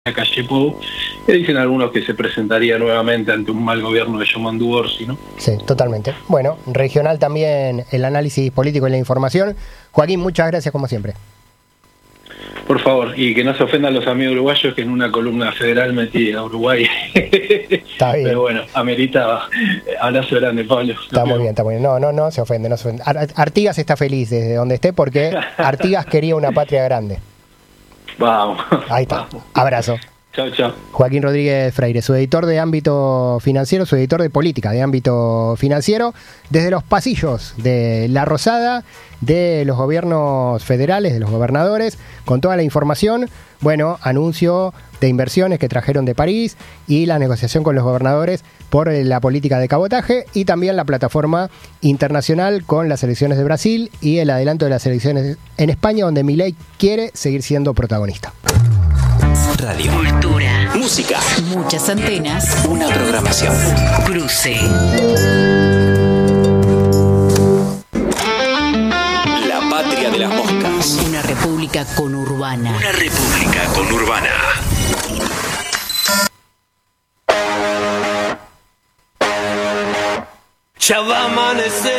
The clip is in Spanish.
calle Pou, que dicen algunos que se presentaría nuevamente ante un mal gobierno de Yamandu Orsi, ¿no? Sí, totalmente. Bueno, regional también el análisis político y la información. Joaquín, muchas gracias como siempre. Por favor, y que no se ofendan los amigos uruguayos que en una columna federal metí a Uruguay. Está bien. Pero bueno, amerita. Abrazo grande, Pablo. Está muy bien, está muy bien. No se ofende, no se ofende. Artigas está feliz desde donde esté porque Artigas quería una patria grande. Vamos. Ahí está. Vamos. Abrazo. Chao, chao. Joaquín Rodríguez Freire, su editor de ámbito financiero, su editor de política de ámbito financiero, desde los pasillos de La Rosada, de los gobiernos federales, de los gobernadores, con toda la información. Bueno, anuncio de inversiones que trajeron de París y la negociación con los gobernadores por la política de cabotaje y también la plataforma internacional con las elecciones de Brasil y el adelanto de las elecciones en España, donde Milei quiere seguir siendo protagonista. Radio. Cultura. Música. Muchas antenas. Una programación. Cruce. La patria de las moscas. Una república conurbana. Una república conurbana. Ya va a amanecer.